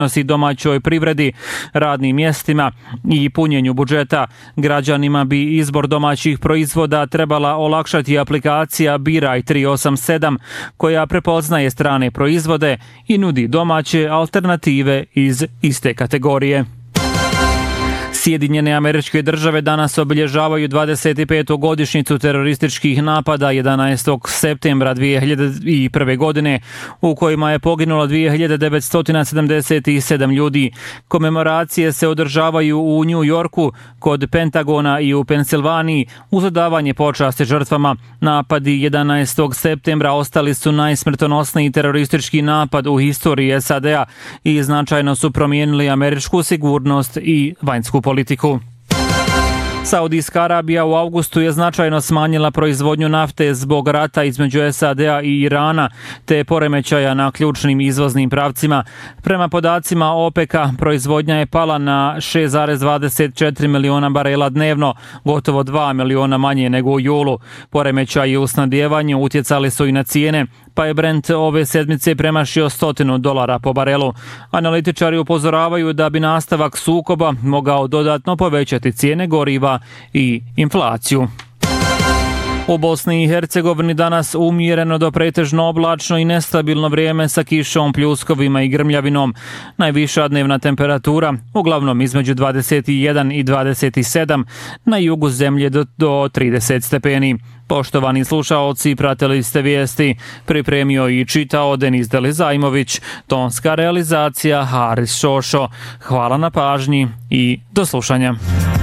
domaćoj privredi, radnim mjestima i punjenju budžeta. Građanima bi izbor domaćih proizvoda trebala olakšati aplikacija Biraj 387 koja prepoznaje strane proizvode i nudi domaće alternative iz iste kategorije. Sjedinjene Američke Države danas obilježavaju 25. godišnjicu terorističkih napada 11. septembra 2001. godine, u kojima je poginulo 2977 ljudi. Komemoracije se održavaju u New Yorku, kod Pentagona i u Pensilvaniji uz odavanje počasti žrtvama. Napadi 11. septembra ostali su najsmrtonosniji teroristički napad u historiji SAD-a i značajno su promijenili američku sigurnost i vanjsku politiku. Saudijska Arabija u avgustu je značajno smanjila proizvodnju nafte zbog rata između SAD-a i Irana te poremećaja na ključnim izvoznim pravcima. Prema podacima OPEC-a, proizvodnja je pala na 6,24 miliona barela dnevno, gotovo 2 miliona manje nego u julu. Poremećaji u snabdevanju utjecali su i na cijene, pa je Brent ove sedmice premašio $100 po barelu. Analitičari upozoravaju da bi nastavak sukoba mogao dodatno povećati cijene goriva i inflaciju. U Bosni i Hercegovini danas umjereno do pretežno oblačno i nestabilno vrijeme sa kišom, pljuskovima i grmljavinom. Najviša dnevna temperatura uglavnom između 21 i 27, na jugu zemlje do 30 stepeni. Poštovani slušaoci, pratili ste vijesti, pripremio i čitao Denis Delizajmović, tonska realizacija Haris Šošo. Hvala na pažnji i do slušanja.